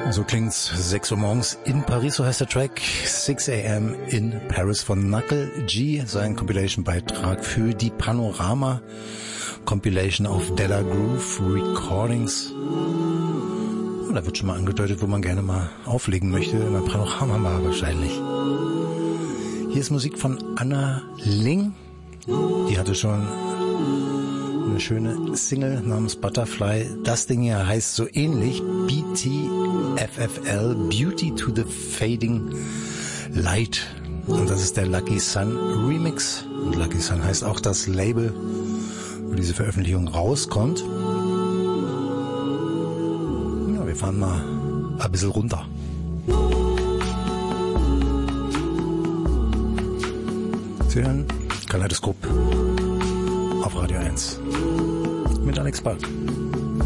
So klingt's 6 Uhr morgens in Paris, so heißt der Track 6 a.m. in Paris von Knuckle G, sein Compilation-Beitrag für die Panorama Compilation auf Della Groove Recordings. Und da wird schon mal angedeutet, wo man gerne mal auflegen möchte, in der Panorama mal wahrscheinlich. Hier ist Musik von Anna Ling, die hatte schon eine schöne Single namens Butterfly. Das Ding hier heißt so ähnlich BTFFL, Beauty to the Fading Light. Und das ist der Lucky Sun Remix. Und Lucky Sun heißt auch das Label, wo diese Veröffentlichung rauskommt. Ja, wir fahren mal ein bisschen runter. Sie hören Kaleidoskop auf Radio 1 mit Alex Balk.